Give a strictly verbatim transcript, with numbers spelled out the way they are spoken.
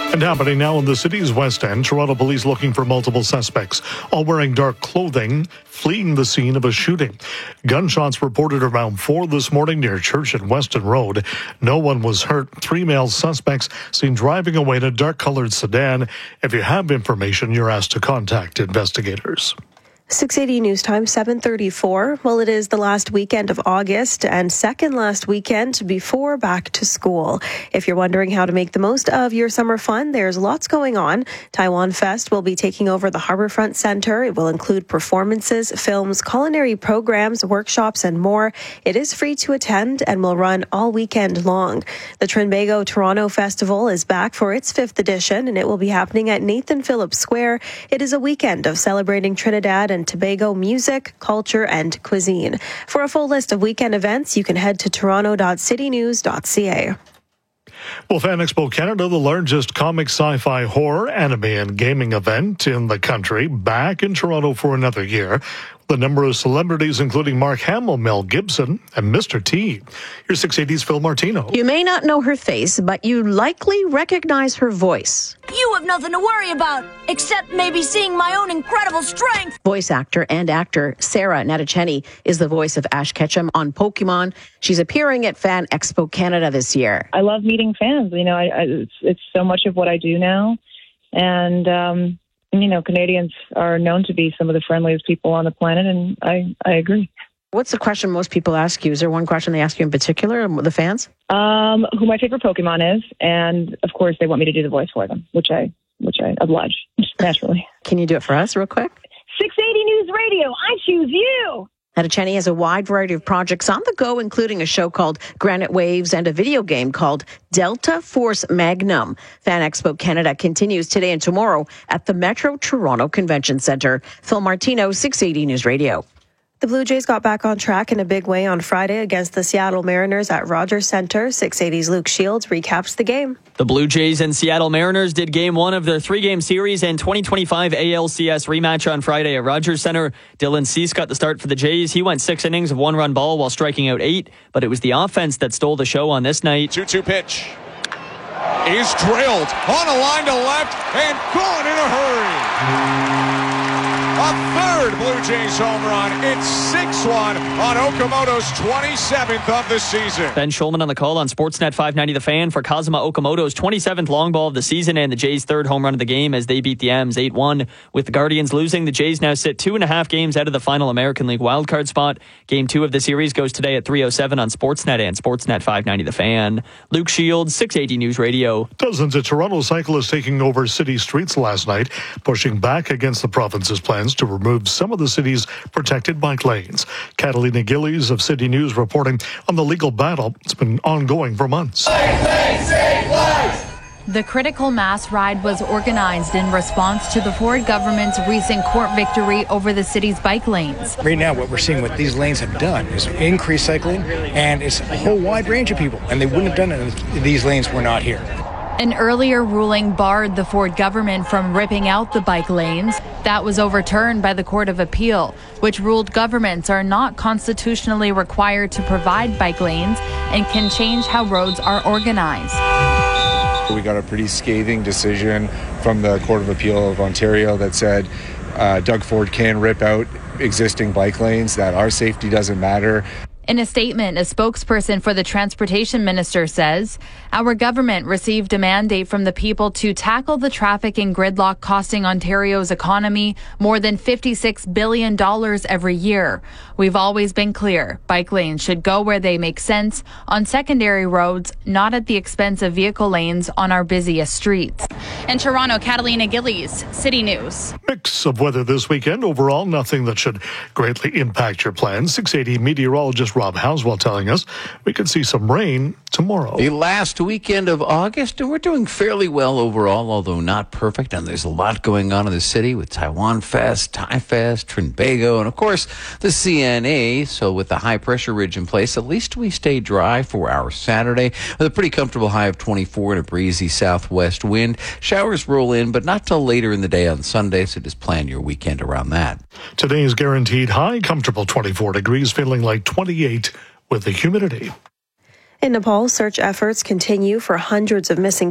And happening now in the city's West End, Toronto police looking for multiple suspects, all wearing dark clothing, fleeing the scene of a shooting. Gunshots reported around four this morning near Church and Weston Road. No one was hurt. Three male suspects seen driving away in a dark-colored sedan. If you have information, you're asked to contact investigators. six eighty News Time, seven thirty-four. Well, it is the last weekend of August and second last weekend before back to school. If you're wondering how to make the most of your summer fun, there's lots going on. Taiwan Fest will be taking over the Harbourfront Centre. It will include performances, films, culinary programs, workshops, and more. It is free to attend and will run all weekend long. The Trinbago Toronto Festival is back for its fifth edition, and it will be happening at Nathan Phillips Square. It is a weekend of celebrating Trinidad and and Tobago music, culture, and cuisine. For a full list of weekend events, you can head to toronto dot city news dot c a. Well, Fan Expo Canada, the largest comic, sci-fi, horror, anime, and gaming event in the country, back in Toronto for another year. The number of celebrities, including Mark Hamill, Mel Gibson, and Mister T. Here's six eighty's Phil Martino. You may not know her face, but you likely recognize her voice. You have nothing to worry about, except maybe seeing my own incredible strength. Voice actor and actor Sarah Natacheni is the voice of Ash Ketchum on Pokemon. She's appearing at Fan Expo Canada this year. I love meeting fans. You know, I, I, it's, it's so much of what I do now. And, um... you know, Canadians are known to be some of the friendliest people on the planet, and I, I agree. What's the question most people ask you? Is there one question they ask you in particular, the fans? Um, who my favorite Pokemon is, and of course they want me to do the voice for them, which I which I oblige, naturally. Can you do it for us real quick? six eighty News Radio, I choose you! Natacheni has a wide variety of projects on the go, including a show called Granite Waves and a video game called Delta Force Magnum. Fan Expo Canada continues today and tomorrow at the Metro Toronto Convention Centre. Phil Martino, six eighty News Radio. The Blue Jays got back on track in a big way on Friday against the Seattle Mariners at Rogers Centre. six eighty's Luke Shields recaps the game. The Blue Jays and Seattle Mariners did game one of their three-game series and twenty twenty-five A L C S rematch on Friday at Rogers Centre. Dylan Cease got the start for the Jays. He went six innings of one-run ball while striking out eight, but it was the offense that stole the show on this night. two two pitch is drilled on a line to left and gone in a hurry. A third Blue Jays home run. It's six one on Okamoto's twenty-seventh of the season. Ben Schulman on the call on Sportsnet five ninety The Fan for Kazuma Okamoto's twenty-seventh long ball of the season and the Jays' third home run of the game as they beat the M's eight one. With the Guardians losing, the Jays now sit two and a half games out of the final American League wildcard spot. Game two of the series goes today at three oh seven on Sportsnet and Sportsnet five ninety The Fan. Luke Shields, six eighty News Radio. Dozens of Toronto cyclists taking over city streets last night, pushing back against the province's plans to remove some of the city's protected bike lanes. Catalina Gillies of City News reporting on the legal battle. It's been ongoing for months. The critical mass ride was organized in response to the Ford government's recent court victory over the city's bike lanes. Right now, what we're seeing what these lanes have done is increase cycling, and it's a whole wide range of people, and they wouldn't have done it if these lanes were not here. An earlier ruling barred the Ford government from ripping out the bike lanes. That was overturned by the Court of Appeal, which ruled governments are not constitutionally required to provide bike lanes and can change how roads are organized. We got a pretty scathing decision from the Court of Appeal of Ontario that said uh, Doug Ford can rip out existing bike lanes, that our safety doesn't matter. In a statement, a spokesperson for the transportation minister says, our government received a mandate from the people to tackle the traffic and gridlock costing Ontario's economy more than fifty-six billion dollars every year. We've always been clear. Bike lanes should go where they make sense on secondary roads, not at the expense of vehicle lanes on our busiest streets. In Toronto, Catalina Gillies, City News. Mix of weather this weekend. Overall, nothing that should greatly impact your plans. six eighty meteorologist Rob Housewell telling us we could see some rain tomorrow. The last weekend of August, and we're doing fairly well overall, although not perfect. And there's a lot going on in the city with Taiwan Fest, Thai Fest, Trinbago, and of course the C N A. So with the high pressure ridge in place, at least we stay dry for our Saturday with a pretty comfortable high of twenty-four and a breezy southwest wind. Showers roll in, but not till later in the day on Sunday, so just plan your weekend around that. Today's guaranteed high, comfortable twenty-four degrees, feeling like twenty-eight with the humidity. In Nepal, search efforts continue for hundreds of missing